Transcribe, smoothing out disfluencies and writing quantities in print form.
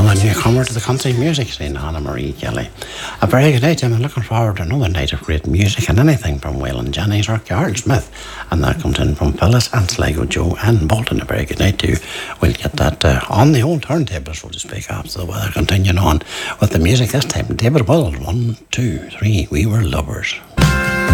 another newcomer to the country music scene, Anna Marie Kelly. A very good night, I'm looking forward to another night of great music and anything from Waylon Jennings or Carl Smith. And that comes in from Phyllis and Sligo Joe and Bolton. A very good night to you. We'll get that on the old turntable, so to speak, after the weather. Continuing on with the music this time. David Wills, 1, 2, 3, We Were Lovers.